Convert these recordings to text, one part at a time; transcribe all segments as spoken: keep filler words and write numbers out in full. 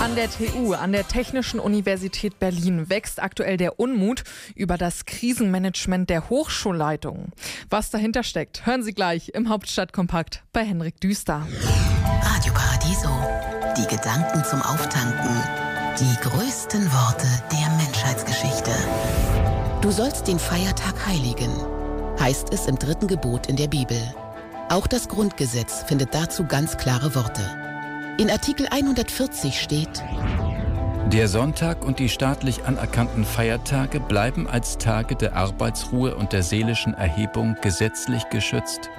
An der T U, an der Technischen Universität Berlin, wächst aktuell der Unmut über das Krisenmanagement der Hochschulleitung. Was dahinter steckt, hören Sie gleich im Hauptstadtkompakt bei Henrik Düster. Radio Paradiso, die Gedanken zum Auftanken, die größten Worte der Menschheitsgeschichte. Du sollst den Feiertag heiligen, heißt es im dritten Gebot in der Bibel. Auch das Grundgesetz findet dazu ganz klare Worte. In Artikel hundertvierzig steht: Der Sonntag und die staatlich anerkannten Feiertage bleiben als Tage der Arbeitsruhe und der seelischen Erhebung gesetzlich geschützt.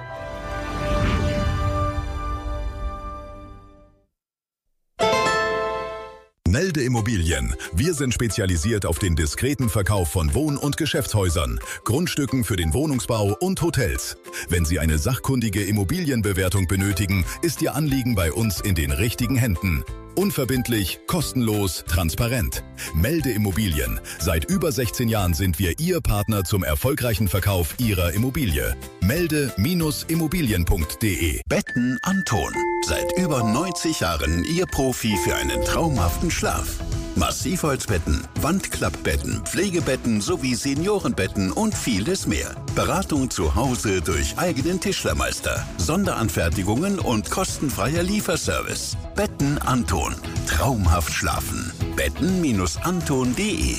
Melde Immobilien. Wir sind spezialisiert auf den diskreten Verkauf von Wohn- und Geschäftshäusern, Grundstücken für den Wohnungsbau und Hotels. Wenn Sie eine sachkundige Immobilienbewertung benötigen, ist Ihr Anliegen bei uns in den richtigen Händen. Unverbindlich, kostenlos, transparent. Melde Immobilien. Seit über sechzehn Jahren sind wir Ihr Partner zum erfolgreichen Verkauf Ihrer Immobilie. Melde Immobilien punkt de. Betten Anton. Seit über neunzig Jahren Ihr Profi für einen traumhaften Schlaf. Massivholzbetten, Wandklappbetten, Pflegebetten sowie Seniorenbetten und vieles mehr. Beratung zu Hause durch eigenen Tischlermeister, Sonderanfertigungen und kostenfreier Lieferservice. Betten Anton. Traumhaft schlafen. Betten Anton punkt de.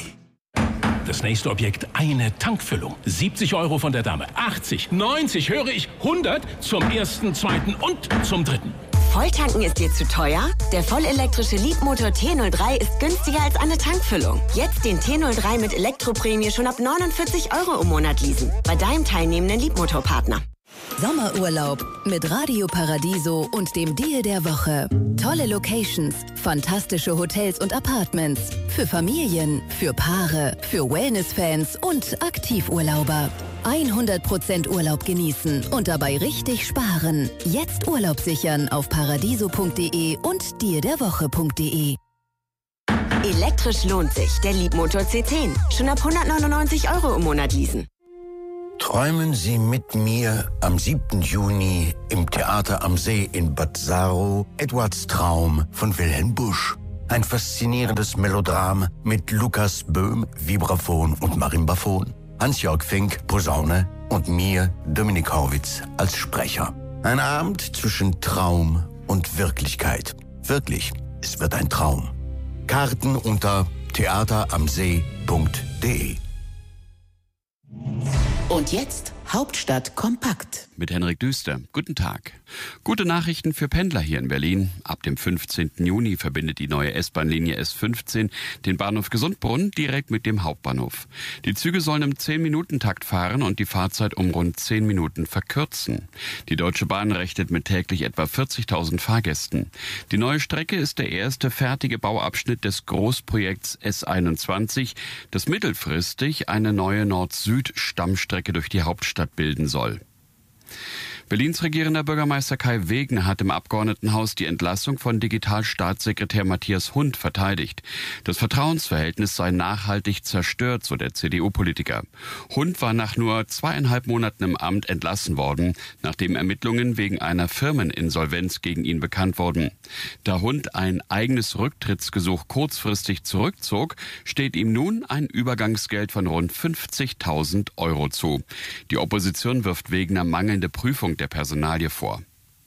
Das nächste Objekt, eine Tankfüllung. siebzig Euro von der Dame. achtzig, neunzig, höre ich, hundert zum ersten, zweiten und zum dritten. Volltanken ist dir zu teuer? Der vollelektrische Leapmotor T null drei ist günstiger als eine Tankfüllung. Jetzt den T null drei mit Elektroprämie schon ab neunundvierzig Euro im Monat leasen. Bei deinem teilnehmenden Leapmotor-Partner. Sommerurlaub mit Radio Paradiso und dem Deal der Woche. Tolle Locations, fantastische Hotels und Apartments. Für Familien, für Paare, für Wellness-Fans und Aktivurlauber. hundert Prozent Urlaub genießen und dabei richtig sparen. Jetzt Urlaub sichern auf paradiso punkt de und deal der woche punkt de. Elektrisch lohnt sich. Der Leapmotor C zehn. Schon ab hundertneunundneunzig Euro im Monat leasen. Träumen Sie mit mir am siebten Juni im Theater am See in Bad Saro Edwards Traum von Wilhelm Busch. Ein faszinierendes Melodram mit Lukas Böhm, Vibraphon und Marimbaphon. Hans-Jörg Fink, Posaune und mir, Dominik Horwitz, als Sprecher. Ein Abend zwischen Traum und Wirklichkeit. Wirklich, es wird ein Traum. Karten unter theateramsee punkt de. Und jetzt Hauptstadt kompakt. Mit Henrik Düster. Guten Tag. Gute Nachrichten für Pendler hier in Berlin. Ab dem fünfzehnten Juni verbindet die neue S-Bahn-Linie S fünfzehn den Bahnhof Gesundbrunnen direkt mit dem Hauptbahnhof. Die Züge sollen im zehn-Minuten-Takt fahren und die Fahrzeit um rund zehn Minuten verkürzen. Die Deutsche Bahn rechnet mit täglich etwa vierzigtausend Fahrgästen. Die neue Strecke ist der erste fertige Bauabschnitt des Großprojekts S einundzwanzig, das mittelfristig eine neue Nord-Süd-Stammstrecke durch die Hauptstadt bilden soll. Berlins regierender Bürgermeister Kai Wegen hat im Abgeordnetenhaus die Entlassung von Digitalstaatssekretär Matthias Hund verteidigt. Das Vertrauensverhältnis sei nachhaltig zerstört, so der C D U-Politiker. Hund war nach nur zweieinhalb Monaten im Amt entlassen worden, nachdem Ermittlungen wegen einer Firmeninsolvenz gegen ihn bekannt wurden. Da Hund ein eigenes Rücktrittsgesuch kurzfristig zurückzog, steht ihm nun ein Übergangsgeld von rund fünfzigtausend Euro zu. Die Opposition wirft Wegener mangelnde Prüfung der Personalie vor.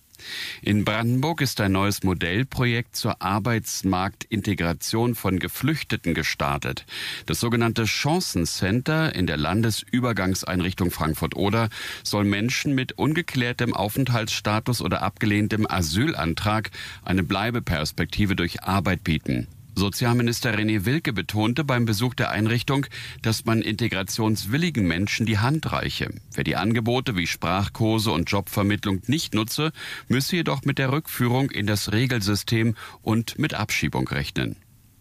In Brandenburg ist ein neues Modellprojekt zur Arbeitsmarktintegration von Geflüchteten gestartet. Das sogenannte Chancencenter in der Landesübergangseinrichtung Frankfurt-Oder soll Menschen mit ungeklärtem Aufenthaltsstatus oder abgelehntem Asylantrag eine Bleibeperspektive durch Arbeit bieten. Sozialminister René Wilke betonte beim Besuch der Einrichtung, dass man integrationswilligen Menschen die Hand reiche. Wer die Angebote wie Sprachkurse und Jobvermittlung nicht nutze, müsse jedoch mit der Rückführung in das Regelsystem und mit Abschiebung rechnen.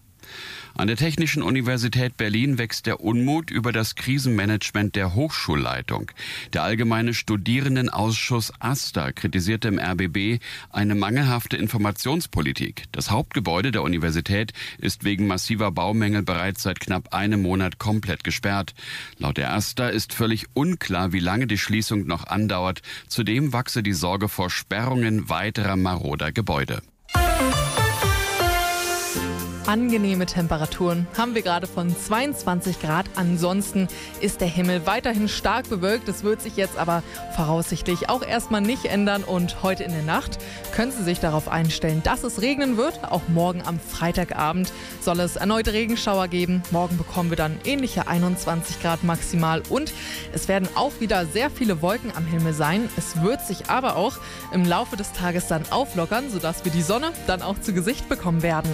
An der Technischen Universität Berlin wächst der Unmut über das Krisenmanagement der Hochschulleitung. Der Allgemeine Studierendenausschuss AStA kritisierte im R B B eine mangelhafte Informationspolitik. Das Hauptgebäude der Universität ist wegen massiver Baumängel bereits seit knapp einem Monat komplett gesperrt. Laut der AStA ist völlig unklar, wie lange die Schließung noch andauert. Zudem wachse die Sorge vor Sperrungen weiterer maroder Gebäude. Angenehme Temperaturen haben wir gerade von zweiundzwanzig Grad. Ansonsten ist der Himmel weiterhin stark bewölkt. Es wird sich jetzt aber voraussichtlich auch erstmal nicht ändern. Und heute in der Nacht können Sie sich darauf einstellen, dass es regnen wird. Auch morgen am Freitagabend soll es erneut Regenschauer geben. Morgen bekommen wir dann ähnliche einundzwanzig Grad maximal. Und es werden auch wieder sehr viele Wolken am Himmel sein. Es wird sich aber auch im Laufe des Tages dann auflockern, sodass wir die Sonne dann auch zu Gesicht bekommen werden.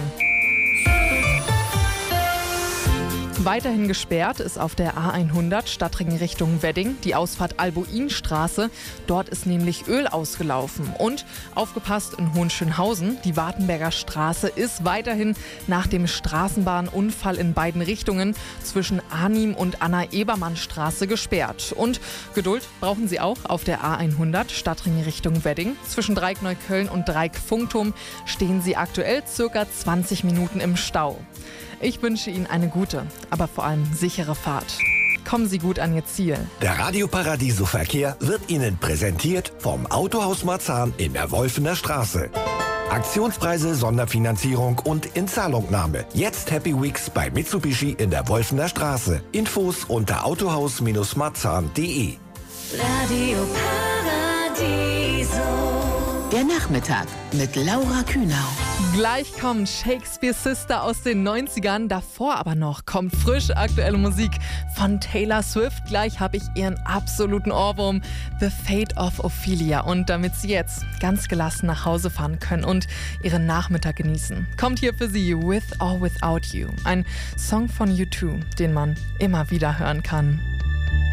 Weiterhin gesperrt ist auf der A hundert Stadtring Richtung Wedding die Ausfahrt Albuinstraße. Dort ist nämlich Öl ausgelaufen. Und aufgepasst in Hohenschönhausen, die Wartenberger Straße ist weiterhin nach dem Straßenbahnunfall in beiden Richtungen zwischen Arnim und Anna-Ebermann-Straße gesperrt. Und Geduld brauchen Sie auch auf der A hundert Stadtring Richtung Wedding. Zwischen Dreieck-Neukölln und Dreieck-Funkturm stehen Sie aktuell circa zwanzig Minuten im Stau. Ich wünsche Ihnen eine gute, aber vor allem sichere Fahrt. Kommen Sie gut an Ihr Ziel. Der Radio Paradiso Verkehr wird Ihnen präsentiert vom Autohaus Marzahn in der Wolfener Straße. Aktionspreise, Sonderfinanzierung und Inzahlungnahme. Jetzt Happy Weeks bei Mitsubishi in der Wolfener Straße. Infos unter autohaus Marzahn punkt de. Radio Paradiso. Der Nachmittag mit Laura Kühnau. Gleich kommt Shakespeare Sister aus den neunzigern. Davor aber noch kommt frisch aktuelle Musik von Taylor Swift. Gleich habe ich ihren absoluten Ohrwurm, The Fate of Ophelia. Und damit Sie jetzt ganz gelassen nach Hause fahren können und Ihren Nachmittag genießen, kommt hier für Sie With or Without You. Ein Song von U zwei, den man immer wieder hören kann.